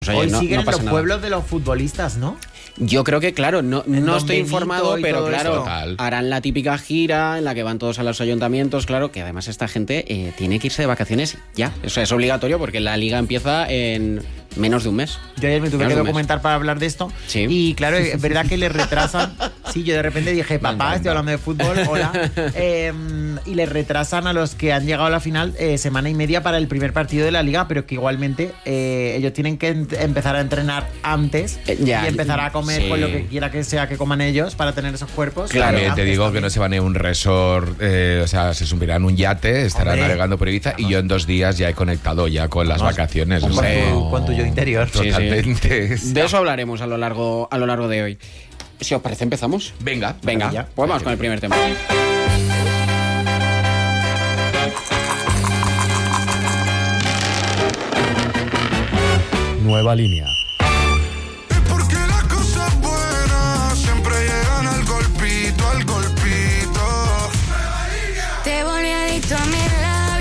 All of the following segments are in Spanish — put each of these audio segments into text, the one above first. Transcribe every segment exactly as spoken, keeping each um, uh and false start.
O sea, Hoy no, siguen no en pasa los nada. pueblos de los futbolistas, ¿no? Yo creo que, claro, no, En no Don estoy Benito informado, y pero todo claro, esto. harán la típica gira en la que van todos a los ayuntamientos, claro, que además esta gente eh, tiene que irse de vacaciones ya. O sea, es obligatorio porque la liga empieza en menos de un mes. Yo ayer me tuve Menos que de un mes. documentar para hablar de esto. Sí. Y claro, es verdad que le retrasan. Sí, yo de repente dije, papá, estoy hablando de fútbol, hola. Eh, y le retrasan a los que han llegado a la final eh, semana y media para el primer partido de la liga, pero que igualmente eh, ellos tienen que en- empezar a entrenar antes Eh, ya, y empezar a comer sí. con lo que quiera que sea que coman ellos para tener esos cuerpos. Claro. También te Antes digo que también. no se van en un resort, eh, o sea, se subirán en un yate, estarán Hombre. navegando por Ibiza y yo en dos días ya he conectado ya con las Vamos, vacaciones. con o sea, tu- con tu yo interior. Sí, sí. Totalmente. De eso hablaremos a lo largo, a lo largo de hoy. Si os parece, empezamos. Venga, Venga, maravilla. pues vamos con el primer tema. Nueva línea. Porque las cosas buenas siempre llegan al golpito, al golpito. Te volví adicto a mis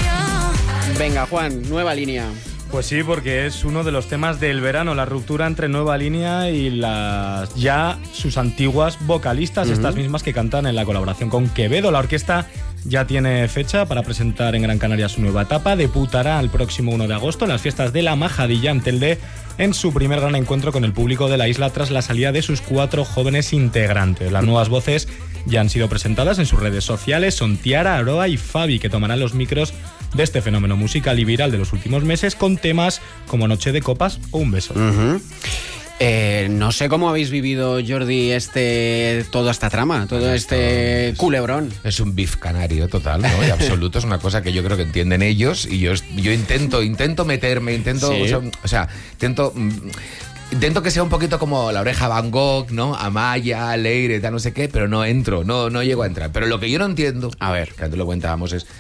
labios. Venga, Juan, nueva línea. Pues sí, porque es uno de los temas del verano, la ruptura entre Nueva Línea y las ya sus antiguas vocalistas, uh-huh. estas mismas que cantan en la colaboración con Quevedo. La orquesta ya tiene fecha para presentar en Gran Canaria su nueva etapa. Debutará el próximo uno de agosto en las fiestas de la Majadilla en Telde, en su primer gran encuentro con el público de la isla tras la salida de sus cuatro jóvenes integrantes. Las nuevas voces ya han sido presentadas en sus redes sociales. Son Tiara, Aroa y Fabi, que tomarán los micros de este fenómeno musical y viral de los últimos meses con temas como Noche de Copas o Un Beso. Uh-huh. Eh, no sé cómo habéis vivido, Jordi, este toda esta trama, todo Bueno, este es, culebrón. Es un beef canario total, ¿no? Y absoluto, es una cosa que yo creo que entienden ellos y yo, yo intento, intento meterme, intento, Sí. o, sea, o sea, intento... mm, Intento que sea un poquito como La Oreja Van Gogh, ¿no? Amaya, Leire, tal, no sé qué, pero no entro, no, no llego a entrar. Pero lo que yo no entiendo, A ver. que antes lo comentábamos, es,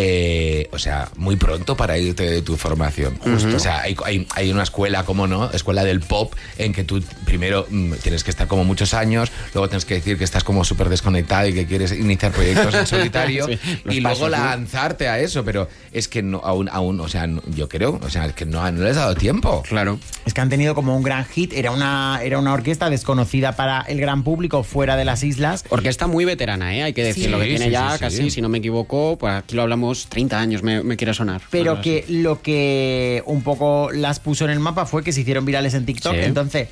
eh, o sea, muy pronto para irte de tu formación. Justo. Uh-huh. O sea, hay, hay, hay una escuela, como no, escuela del pop, en que tú primero mmm, tienes que estar como muchos años, luego tienes que decir que estás como súper desconectado y que quieres iniciar proyectos en solitario, Sí, y los luego pasos, ¿no? lanzarte a eso, pero es que no, aún, aún, o sea, no, yo creo, o sea, es que no, no les ha dado tiempo. Claro. Es que han tenido como un gran hit, era una, era una orquesta desconocida para el gran público fuera de las islas. Orquesta muy veterana, ¿eh? Hay que decirlo, Sí, que tiene sí, ya sí, casi, sí. si no me equivoco, pues aquí lo hablamos, treinta años me, me quiere sonar. Pero Algo que así. lo que un poco las puso en el mapa fue que se hicieron virales en TikTok. Sí. Entonces,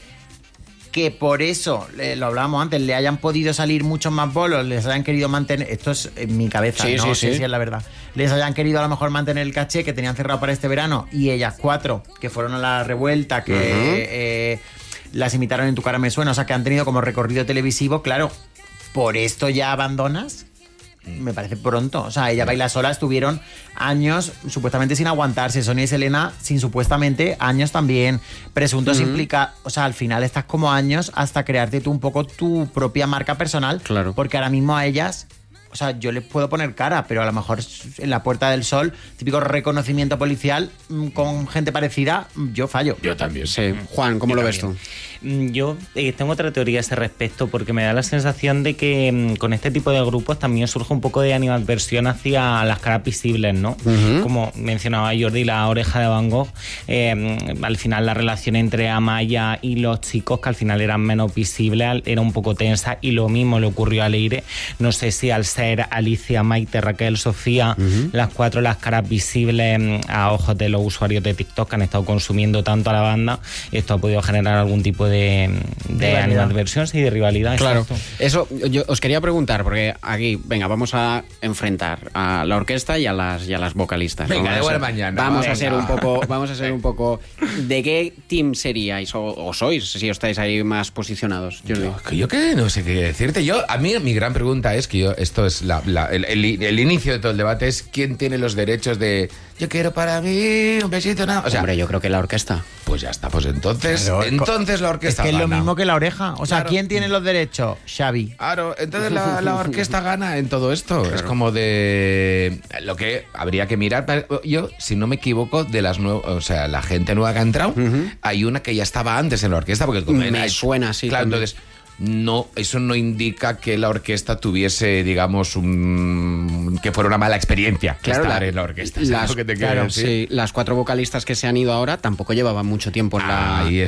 que por eso, eh, lo hablábamos antes, le hayan podido salir muchos más bolos, les hayan querido mantener, esto es en mi cabeza, Sí, no sí, sé sí. si es la verdad, les hayan querido a lo mejor mantener el caché que tenían cerrado para este verano, y ellas cuatro, que fueron a la revuelta, que Ujú. eh, las imitaron en Tu cara me suena, o sea, que han tenido como recorrido televisivo, claro, por esto ya abandonas. Me parece pronto. O sea, ella baila sola, estuvieron años supuestamente sin aguantarse. Sonia y Selena, sin supuestamente años también. Presuntos Uh-huh. implica. O sea, al final estás como años hasta crearte tú un poco tu propia marca personal. Claro. Porque ahora mismo a ellas. O sea, yo les puedo poner cara, pero a lo mejor en la Puerta del Sol, típico reconocimiento policial mm, con gente parecida, yo fallo. Yo también. Sí. Juan, ¿cómo Yo lo ves también. tú? Mm, Yo eh, tengo otra teoría a ese respecto porque me da la sensación de que mm, con este tipo de grupos también surge un poco de animadversión hacia las caras visibles, ¿no? Ujú. Como mencionaba Jordi, La Oreja de Van Gogh, eh, al final la relación entre Amaya y los chicos, que al final eran menos visibles, era un poco tensa, y lo mismo le ocurrió a Leire. No sé si al ser Alicia, Maite, Raquel, Sofía, uh-huh. las cuatro las caras visibles mm, a ojos de los usuarios de TikTok que han estado consumiendo tanto a la banda, esto ha podido generar algún tipo de, de Rivalidad. animadversión y de rivalidad. Claro, exacto. eso yo os quería preguntar, porque aquí, venga, vamos a enfrentar a la orquesta y a las, y a las vocalistas. Venga, Vamos de a buena ser- mañana, Vamos venga. a ser un poco, vamos a ser un poco. ¿De qué team seríais o, o sois si os estáis ahí más posicionados? Jordi? Yo, que yo qué, no sé qué decirte. Yo, a mí mi gran pregunta es que yo, esto es la, la- el, el- el inicio de todo el debate, es quién tiene los derechos de yo quiero para mí un besito, nada. O sea, Hombre, yo creo que la orquesta. pues ya está, pues entonces, Claro, entonces la Es orquesta que es lo gana. mismo que la oreja. O sea, Claro. ¿quién tiene los derechos? Xavi. Claro, entonces la, la orquesta gana en todo esto. Es como de lo que habría que mirar. Yo, si no me equivoco, de las nuevas, o sea, la gente nueva que ha entrado, Ujú. hay una que ya estaba antes en la orquesta, porque como Me hay- suena, sí, Claro, también. entonces no, eso no indica que la orquesta tuviese, digamos, un, que fuera una mala experiencia Claro, estar la- en la orquesta. ¿sabes Las, lo que te quiero claro, decir? sí, las cuatro vocalistas que se han ido ahora tampoco llevaban mucho tiempo en la, Ahí en